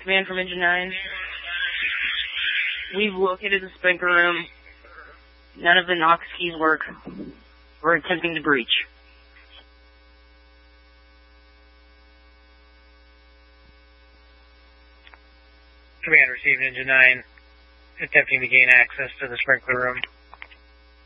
Command from Engine 9. We've located the sprinkler room. None of the Knox keys work. We're attempting to breach. Command received Engine 9. Attempting to gain access to the sprinkler room.